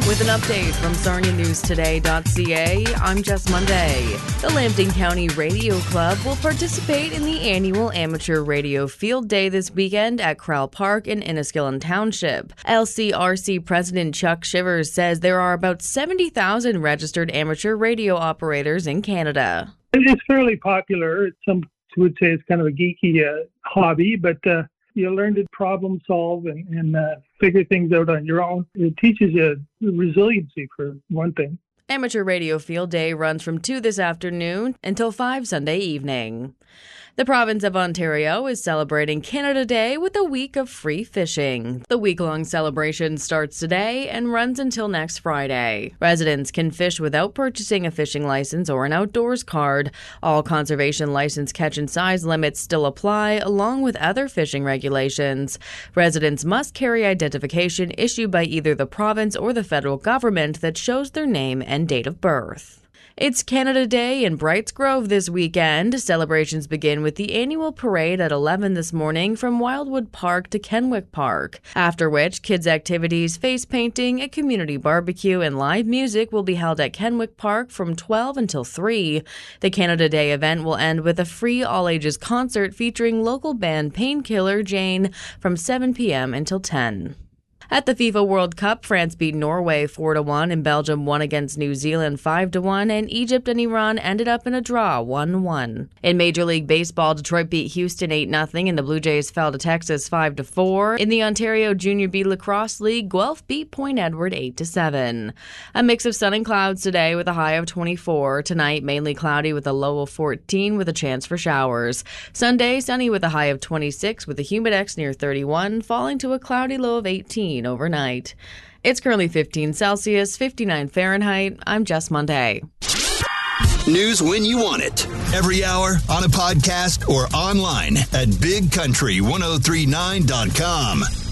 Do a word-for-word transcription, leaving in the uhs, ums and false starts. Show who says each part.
Speaker 1: With an update from Sarnia News Today dot C A, I'm Jess Monday. The Lambton County Radio Club will participate in the annual Amateur Radio Field Day this weekend at Crowell Park in Enniskillen Township. L C R C President Chuck Shivers says there are about seventy thousand registered amateur radio operators in Canada.
Speaker 2: It's fairly popular. Some would say it's kind of a geeky uh, hobby, but uh, you learn to problem solve and, and uh, figure things out on your own. It teaches you resiliency, for one thing.
Speaker 1: Amateur Radio Field Day runs from two this afternoon until five Sunday evening. The province of Ontario is celebrating Canada Day with a week of free fishing. The week-long celebration starts today and runs until next Friday. Residents can fish without purchasing a fishing license or an outdoors card. All conservation license catch and size limits still apply, along with other fishing regulations. Residents must carry identification issued by either the province or the federal government that shows their name and date of birth. It's Canada Day in Brights Grove this weekend. Celebrations begin with the annual parade at eleven this morning from Wildwood Park to Kenwick Park, after which kids' activities, face painting, a community barbecue, and live music will be held at Kenwick Park from twelve until three. The Canada Day event will end with a free all-ages concert featuring local band Painkiller Jane from seven p.m. until ten. At the FIFA World Cup, France beat Norway four to one and Belgium won against New Zealand five to one, and Egypt and Iran ended up in a draw one one. In Major League Baseball, Detroit beat Houston eight nothing and the Blue Jays fell to Texas five to four. In the Ontario Junior B Lacrosse League, Guelph beat Point Edward eight to seven. A mix of sun and clouds today with a high of twenty-four. Tonight, mainly cloudy with a low of fourteen with a chance for showers. Sunday, sunny with a high of twenty-six with a humidex near thirty-one, falling to a cloudy low of eighteen overnight. It's currently fifteen Celsius, fifty-nine Fahrenheit. I'm Jess Monday.
Speaker 3: News when you want it. Every hour, on a podcast, or online at big country ten thirty-nine dot com.